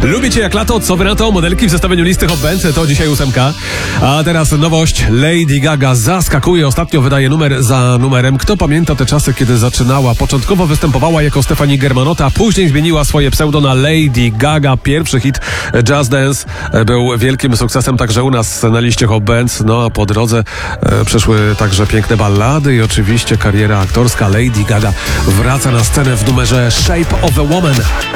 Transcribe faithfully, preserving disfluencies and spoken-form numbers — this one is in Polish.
Lubię Cię jak lato, co wy na to? Modelki w zestawieniu listy Hot Bands, to dzisiaj ósemka. A teraz nowość. Lady Gaga zaskakuje. Ostatnio wydaje numer za numerem. Kto pamięta te czasy, kiedy zaczynała? Początkowo występowała jako Stefani Germanotta, a później zmieniła swoje pseudo na Lady Gaga. Pierwszy hit Just Dance był wielkim sukcesem także u nas na liście Hot Bands. No a po drodze e, przyszły także piękne ballady i oczywiście kariera aktorska. Lady Gaga wraca na scenę w numerze Shape of a Woman.